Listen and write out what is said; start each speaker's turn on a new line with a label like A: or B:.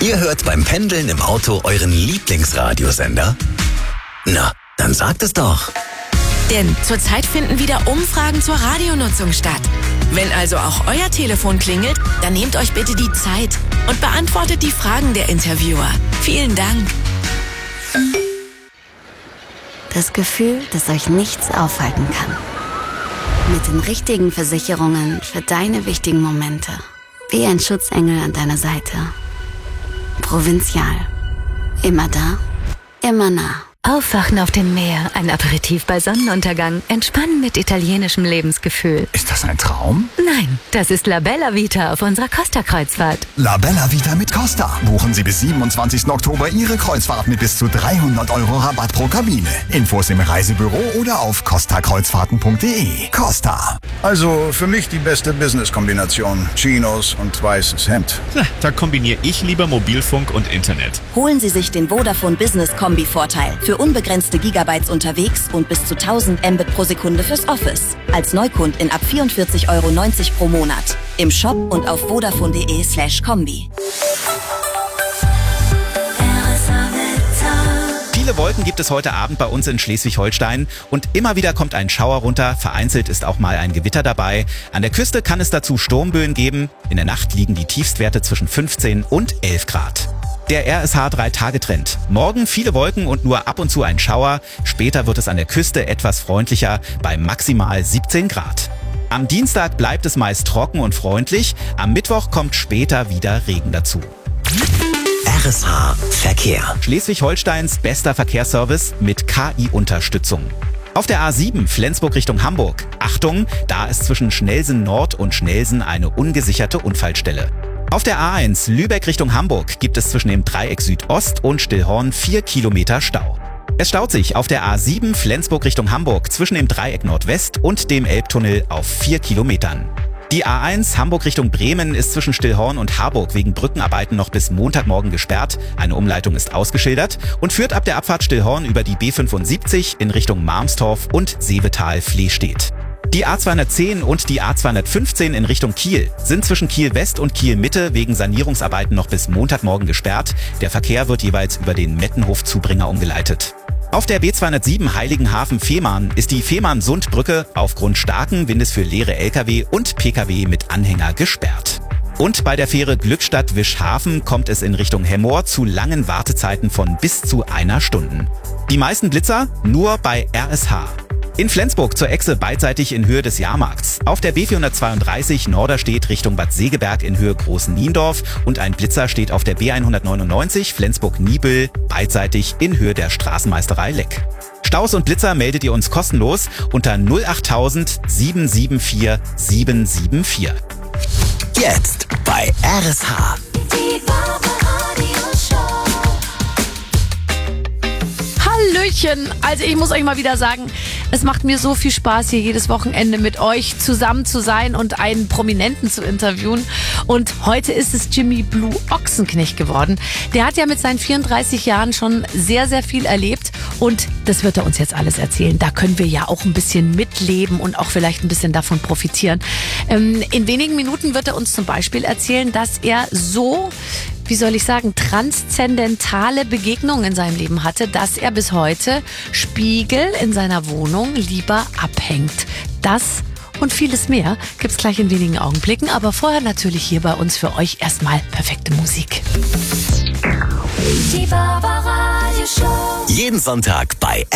A: Ihr hört beim Pendeln im Auto euren Lieblingsradiosender? Na, dann sagt es doch.
B: Denn zurzeit finden wieder Umfragen zur Radionutzung statt. Wenn also auch euer Telefon klingelt, dann nehmt euch bitte die Zeit und beantwortet die Fragen der Interviewer. Vielen Dank.
C: Das Gefühl, dass euch nichts aufhalten kann. Mit den richtigen Versicherungen für deine wichtigen Momente. Wie ein Schutzengel an deiner Seite. Provinzial. Immer da, immer nah.
D: Aufwachen auf dem Meer, ein Aperitif bei Sonnenuntergang, entspannen mit italienischem Lebensgefühl.
E: Ist das ein Traum?
D: Nein, das ist La Bella Vita auf unserer Costa-Kreuzfahrt.
E: La Bella Vita mit Costa. Buchen Sie bis 27. Oktober Ihre Kreuzfahrt mit bis zu 300 € Rabatt pro Kabine. Infos im Reisebüro oder auf costakreuzfahrten.de. Costa.
F: Also für mich die beste Business-Kombination. Chinos und weißes Hemd.
G: Da kombiniere ich lieber Mobilfunk und Internet.
H: Holen Sie sich den Vodafone Business Kombi-Vorteil. Für unbegrenzte Gigabytes unterwegs und bis zu 1000 Mbit pro Sekunde fürs Office. Als Neukundin ab 44,90 € pro Monat. Im Shop und auf vodafone.de/kombi.
G: Viele Wolken gibt es heute Abend bei uns in Schleswig-Holstein und immer wieder kommt ein Schauer runter, vereinzelt ist auch mal ein Gewitter dabei. An der Küste kann es dazu Sturmböen geben. In der Nacht liegen die Tiefstwerte zwischen 15 und 11 Grad. Der RSH 3-Tage-Trend. Morgen viele Wolken und nur ab und zu ein Schauer. Später wird es an der Küste etwas freundlicher bei maximal 17 Grad. Am Dienstag bleibt es meist trocken und freundlich. Am Mittwoch kommt später wieder Regen dazu.
A: RSH Verkehr.
G: Schleswig-Holsteins bester Verkehrsservice mit KI-Unterstützung. Auf der A7 Flensburg Richtung Hamburg. Achtung, da ist zwischen Schnellsen Nord und Schnellsen eine ungesicherte Unfallstelle. Auf der A1 Lübeck Richtung Hamburg gibt es zwischen dem Dreieck Südost und Stillhorn 4 Kilometer Stau. Es staut sich auf der A7 Flensburg Richtung Hamburg zwischen dem Dreieck Nordwest und dem Elbtunnel auf 4 Kilometern. Die A1 Hamburg Richtung Bremen ist zwischen Stillhorn und Harburg wegen Brückenarbeiten noch bis Montagmorgen gesperrt. Eine Umleitung ist ausgeschildert und führt ab der Abfahrt Stillhorn über die B75 in Richtung Marmstorf und Seevetal-Flehstedt. Die A210 und die A215 in Richtung Kiel sind zwischen Kiel West und Kiel Mitte wegen Sanierungsarbeiten noch bis Montagmorgen gesperrt. Der Verkehr wird jeweils über den Mettenhof-Zubringer umgeleitet. Auf der B207 Heiligenhafen-Fehmarn ist die Fehmarn-Sund-Brücke aufgrund starken Windes für leere Lkw und Pkw mit Anhänger gesperrt. Und bei der Fähre Glückstadt-Wischhafen kommt es in Richtung Hemmoor zu langen Wartezeiten von bis zu 1 Stunde. Die meisten Blitzer nur bei RSH. In Flensburg zur Echse beidseitig in Höhe des Jahrmarkts. Auf der B432 Norderstedt Richtung Bad Segeberg in Höhe Groß-Niendorf und ein Blitzer steht auf der B199 Flensburg-Niebüll beidseitig in Höhe der Straßenmeisterei Leck. Staus und Blitzer meldet ihr uns kostenlos unter 08000 774 774.
A: Jetzt bei RSH.
I: Hallöchen! Also ich muss euch mal wieder sagen, es macht mir so viel Spaß, hier jedes Wochenende mit euch zusammen zu sein und einen Prominenten zu interviewen. Und heute ist es Jimmy Blue Ochsenknecht geworden. Der hat ja mit seinen 34 Jahren schon sehr, sehr viel erlebt. Und das wird er uns jetzt alles erzählen. Da können wir ja auch ein bisschen mitleben und auch vielleicht ein bisschen davon profitieren. In wenigen Minuten wird er uns zum Beispiel erzählen, dass er so, wie soll ich sagen, transzendentale Begegnungen in seinem Leben hatte, dass er bis heute Spiegel in seiner Wohnung lieber abhängt. Das und vieles mehr gibt's gleich in wenigen Augenblicken, aber vorher natürlich hier bei uns für euch erstmal perfekte Musik.
A: Jeden Sonntag bei